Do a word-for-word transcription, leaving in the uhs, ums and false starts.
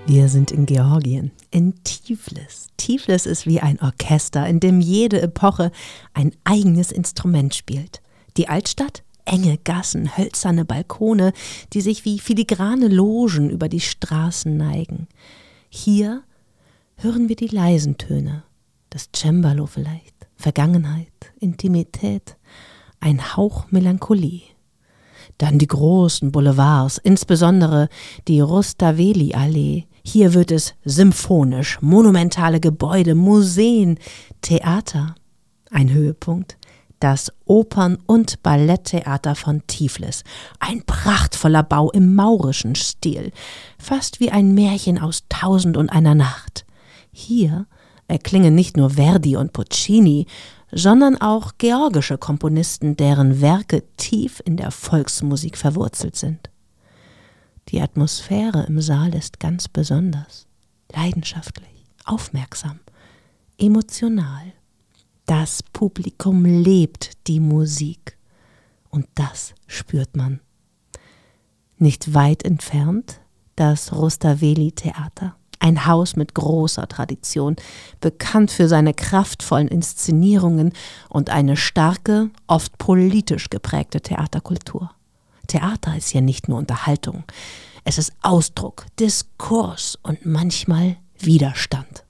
Wir sind in Georgien, in Tiflis. Tiflis ist wie ein Orchester, in dem jede Epoche ein eigenes Instrument spielt. Die Altstadt? Enge Gassen, hölzerne Balkone, die sich wie filigrane Logen über die Straßen neigen. Hier hören wir die leisen Töne, das Cembalo vielleicht, Vergangenheit, Intimität, ein Hauch Melancholie. Dann die großen Boulevards, insbesondere die Rustaveli-Allee. Hier wird es symphonisch, monumentale Gebäude, Museen, Theater. Ein Höhepunkt, das Opern- und Balletttheater von Tiflis. Ein prachtvoller Bau im maurischen Stil, fast wie ein Märchen aus Tausend und einer Nacht. Hier erklingen nicht nur Verdi und Puccini, sondern auch georgische Komponisten, deren Werke tief in der Volksmusik verwurzelt sind. Die Atmosphäre im Saal ist ganz besonders, leidenschaftlich, aufmerksam, emotional. Das Publikum lebt die Musik und das spürt man. Nicht weit entfernt das Rustaveli-Theater. Ein Haus mit großer Tradition, bekannt für seine kraftvollen Inszenierungen und eine starke, oft politisch geprägte Theaterkultur. Theater ist ja nicht nur Unterhaltung, es ist Ausdruck, Diskurs und manchmal Widerstand.